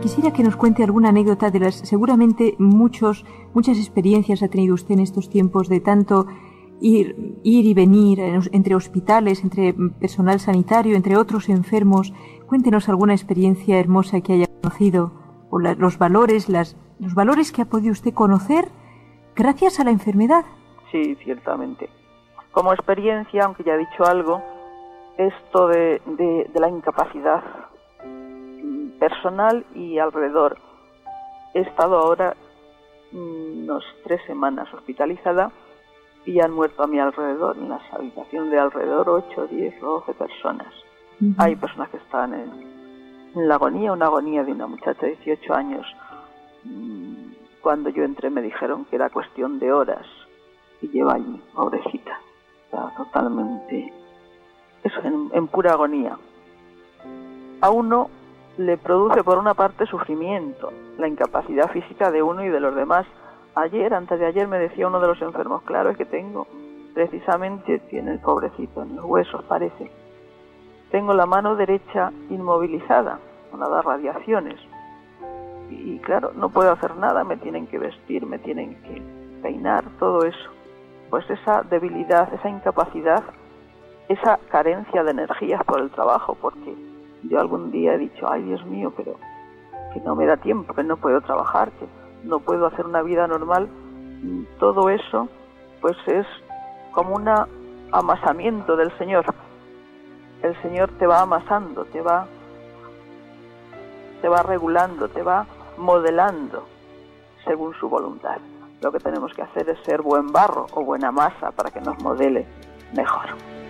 quisiera que nos cuente alguna anécdota de las, seguramente muchas experiencias ha tenido usted en estos tiempos de tanto ir y venir entre hospitales, entre personal sanitario, entre otros enfermos. Cuéntenos alguna experiencia hermosa que haya conocido, o los valores que ha podido usted conocer gracias a la enfermedad. Sí, ciertamente. Como experiencia, aunque ya he dicho algo, esto de la incapacidad personal y alrededor. He estado ahora unos 3 semanas hospitalizada y han muerto a mi alrededor, en la habitación de alrededor, 8, 10 o 12 personas. Uh-huh. Hay personas que están en la agonía, una agonía de una muchacha de 18 años. Cuando yo entré me dijeron que era cuestión de horas y lleva allí, pobrecita. Está totalmente, eso, en pura agonía. A uno le produce por una parte sufrimiento, la incapacidad física de uno y de los demás. Antes de ayer me decía uno de los enfermos, claro, es que precisamente tiene el pobrecito en los huesos, parece. Tengo la mano derecha inmovilizada con las radiaciones y claro, no puedo hacer nada, me tienen que vestir, me tienen que peinar, todo eso. Pues esa debilidad, esa incapacidad, esa carencia de energías por el trabajo, porque yo algún día he dicho, ay Dios mío, pero que no me da tiempo, que no puedo trabajar, que no puedo hacer una vida normal. Todo eso pues es como un amasamiento del Señor. El Señor te va amasando, te va regulando, te va modelando según su voluntad. Lo que tenemos que hacer es ser buen barro o buena masa para que nos modele mejor.